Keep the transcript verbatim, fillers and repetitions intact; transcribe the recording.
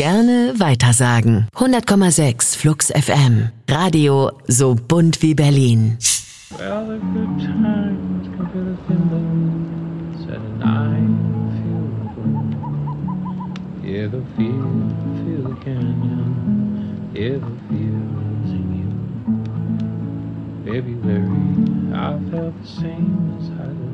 Gerne weitersagen. hundert Komma sechs Flux F M. Radio so bunt wie Berlin. Well, the good times can feel the thimbles and I feel the boom. Yeah, the feel, feel the canyon. Yeah, the feel's in you. February, I felt the same as I did.